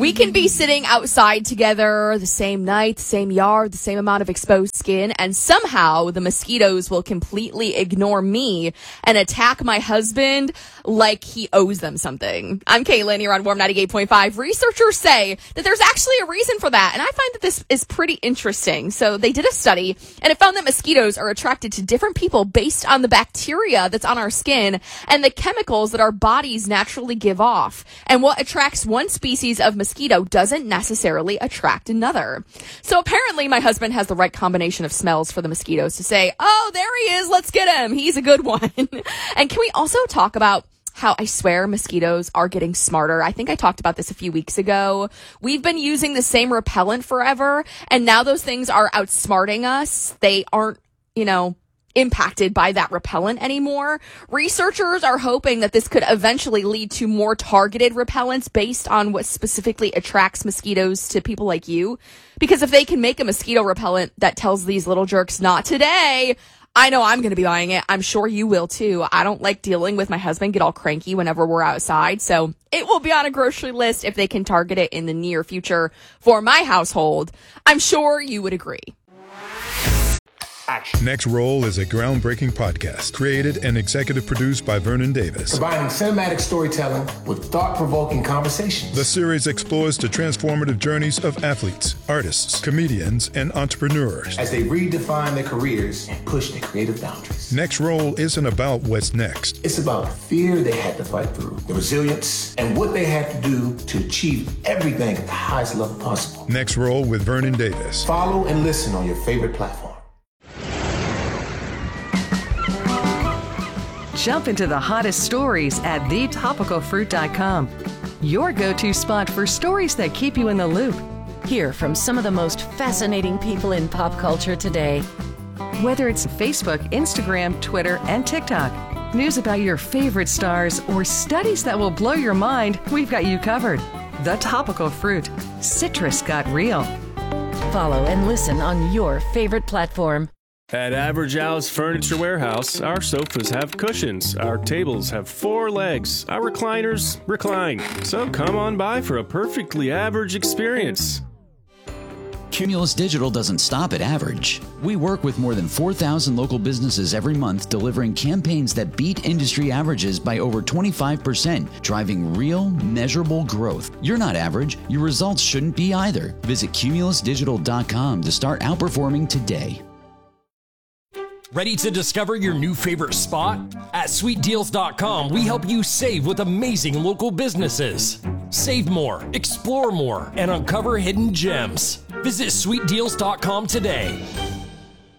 We can be sitting outside together the same night, the same yard, the same amount of exposed skin, and somehow the mosquitoes will completely ignore me and attack my husband like he owes them something. I'm Caitlin, you're on Warm 98.5. Researchers say that there's actually a reason for that, and I find that this is pretty interesting. So they did a study, and it found that mosquitoes are attracted to different people based on the bacteria that's on our skin and the chemicals that our bodies naturally give off. And what attracts one species of mosquito doesn't necessarily attract another. So apparently my husband has the right combination of smells for the mosquitoes to say, oh, there he is, let's get him, he's a good one. And can we also talk about how I swear mosquitoes are getting smarter? I think I talked about this a few weeks ago. We've been using the same repellent forever, and now those things are outsmarting us. They aren't, impacted by that repellent anymore. Researchers are hoping that this could eventually lead to more targeted repellents based on what specifically attracts mosquitoes to people like you. Because if they can make a mosquito repellent that tells these little jerks not today, I know I'm going to be buying it. I'm sure you will too. I don't like dealing with my husband get all cranky whenever we're outside. So it will be on a grocery list if they can target it in the near future for my household. I'm sure you would agree. Next Roll is a groundbreaking podcast created and executive produced by Vernon Davis. Combining cinematic storytelling with thought-provoking conversations. The series explores the transformative journeys of athletes, artists, comedians, and entrepreneurs as they redefine their careers and push their creative boundaries. Next Roll isn't about what's next. It's about the fear they had to fight through, the resilience, and what they had to do to achieve everything at the highest level possible. Next Roll with Vernon Davis. Follow and listen on your favorite platform. Jump into the hottest stories at thetopicalfruit.com. Your go-to spot for stories that keep you in the loop. Hear from some of the most fascinating people in pop culture today. Whether it's Facebook, Instagram, Twitter, and TikTok, news about your favorite stars, or studies that will blow your mind, we've got you covered. The Topical Fruit. Citrus got real. Follow and listen on your favorite platform. At Average Al's Furniture Warehouse, our sofas have cushions, our tables have 4 legs, our recliners recline. So come on by for a perfectly average experience. Cumulus Digital doesn't stop at average. We work with more than 4,000 local businesses every month, delivering campaigns that beat industry averages by over 25%, driving real, measurable growth. You're not average. Your results shouldn't be either. Visit cumulusdigital.com to start outperforming today. Ready to discover your new favorite spot? At sweetdeals.com, we help you save with amazing local businesses. Save more, explore more, and uncover hidden gems. Visit sweetdeals.com today.